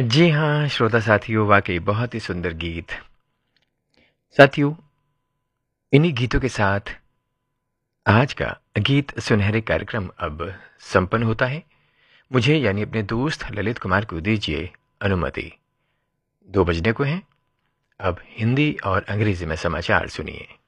जी हाँ, श्रोता साथियों, वाक़ई बहुत ही सुंदर गीत। साथियों, इन्हीं गीतों के साथ आज का गीत सुनहरे कार्यक्रम अब संपन्न होता है। मुझे यानी अपने दोस्त ललित कुमार को दीजिए अनुमति। 2 बजने को हैं। अब हिंदी और अंग्रेज़ी में समाचार सुनिए।